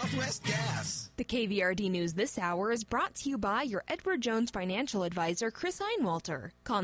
Southwest Gas. The KVRD News this hour is brought to you by your Edward Jones financial advisor, Chris Einwalter. Call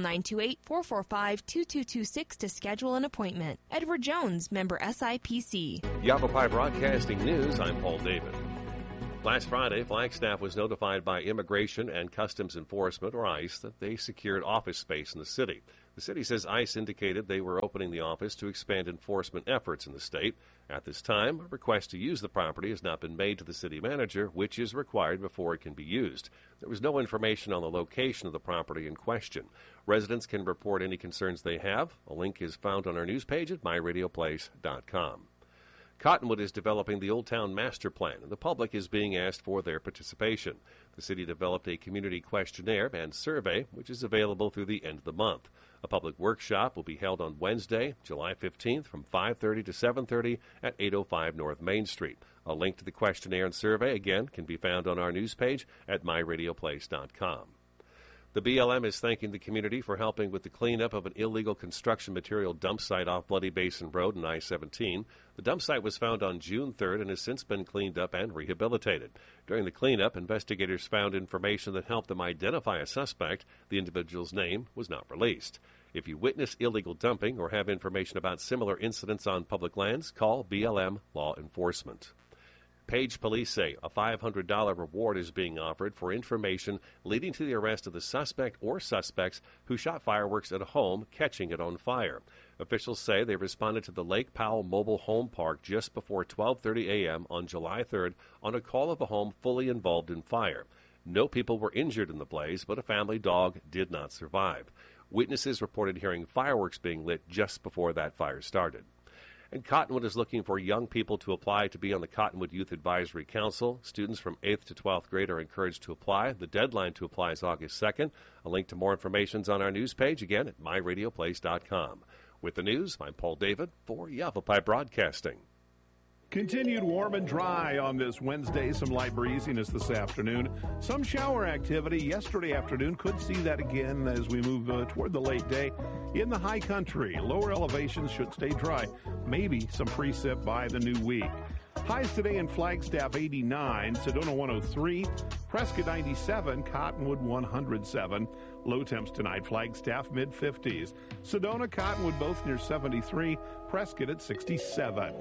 928-445-2226 to schedule an appointment. Edward Jones, member SIPC. Yavapai Broadcasting News, I'm Paul David. Last Friday, Flagstaff was notified by Immigration and Customs Enforcement, or ICE, that they secured office space in the city. The city says ICE indicated they were opening the office to expand enforcement efforts in the state. At this time, a request to use the property has not been made to the city manager, which is required before it can be used. There was no information on the location of the property in question. Residents can report any concerns they have. A link is found on our news page at myradioplace.com. Cottonwood is developing the Old Town Master Plan, and the public is being asked for their participation. The city developed a community questionnaire and survey, which is available through the end of the month. A public workshop will be held on Wednesday, July 15th from 5:30 to 7:30 at 805 North Main Street. A link to the questionnaire and survey, again, can be found on our news page at myradioplace.com. The BLM is thanking the community for helping with the cleanup of an illegal construction material dump site off Bloody Basin Road and I-17. The dump site was found on June 3rd and has since been cleaned up and rehabilitated. During the cleanup, investigators found information that helped them identify a suspect. The individual's name was not released. If you witness illegal dumping or have information about similar incidents on public lands, call BLM Law Enforcement. Page police say a $500 reward is being offered for information leading to the arrest of the suspect or suspects who shot fireworks at a home, catching it on fire. Officials say they responded to the Lake Powell Mobile Home Park just before 12:30 a.m. on July 3rd on a call of a home fully involved in fire. No people were injured in the blaze, but a family dog did not survive. Witnesses reported hearing fireworks being lit just before that fire started. And Cottonwood is looking for young people to apply to be on the Cottonwood Youth Advisory Council. Students from 8th to 12th grade are encouraged to apply. The deadline to apply is August 2nd. A link to more information is on our news page, again, at myradioplace.com. With the news, I'm Paul David for Yavapai Broadcasting. Continued warm and dry on this Wednesday. Some light breeziness this afternoon. Some shower activity yesterday afternoon. Could see that again as we move toward the late day. In the high country, lower elevations should stay dry. Maybe some precip by the new week. Highs today in Flagstaff 89, Sedona 103, Prescott 97, Cottonwood 107. Low temps tonight, Flagstaff mid-50s. Sedona, Cottonwood both near 73, Prescott at 67.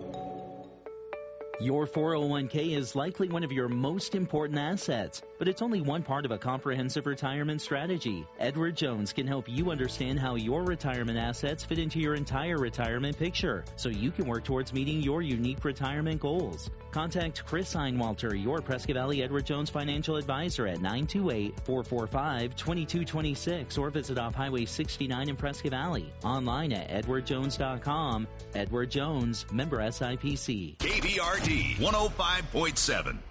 Your 401k is likely one of your most important assets, but it's only one part of a comprehensive retirement strategy. Edward Jones can help you understand how your retirement assets fit into your entire retirement picture, so you can work towards meeting your unique retirement goals. Contact Chris Einwalter, your Prescott Valley Edward Jones financial advisor at 928-445-2226 or visit off Highway 69 in Prescott Valley. Online at edwardjones.com. Edward Jones, member SIPC. KVRD 105.7.